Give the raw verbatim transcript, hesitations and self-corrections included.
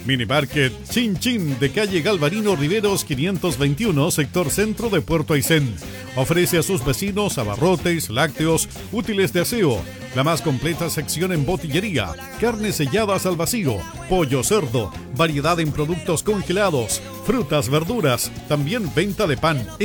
Minimarket Chin Chin de calle Galvarino Riveros quinientos veintiuno, sector centro de Puerto Aysén. Ofrece a sus vecinos abarrotes, lácteos, útiles de aseo, la más completa sección en botillería, carnes selladas al vacío, pollo, cerdo, variedad en productos congelados, frutas, verduras, también venta de pan.